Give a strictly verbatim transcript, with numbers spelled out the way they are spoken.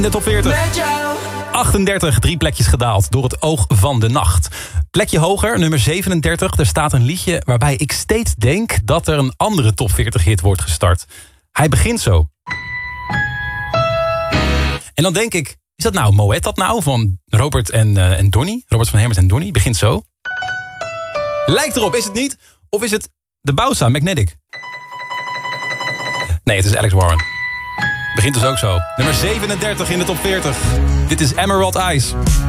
In de top veertig. achtendertig, drie plekjes gedaald door het oog van de nacht. Plekje hoger, nummer zevenendertig. Er staat een liedje waarbij ik steeds denk dat er een andere top veertig hit wordt gestart. Hij begint zo. En dan denk ik, is dat nou Moet dat nou van Robert en, uh, en Donny? Robert van Hermers en Donny, begint zo. Lijkt erop, is het niet? Of is het de Bouwsa, Magnetic? Nee, het is Alex Warren. Begint dus ook zo. Nummer zevenendertig in de top veertig. Dit is Emerald Eyes.